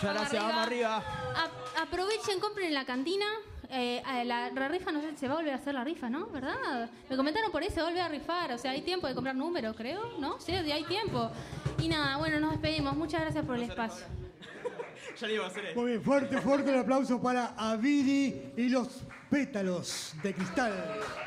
Muchas gracias, vamos arriba. Aprovechen, compren en la cantina. La rifa, no sé, se va a volver a hacer la rifa, ¿no? ¿Verdad? Me comentaron por ahí, se va a volver a rifar. O sea, hay tiempo de comprar números, creo, ¿no? Sí, hay tiempo. Y nada, bueno, nos despedimos. Muchas gracias por el espacio. Ya le iba a hacer eso. Muy bien, fuerte el aplauso para Avidi y los pétalos de cristal.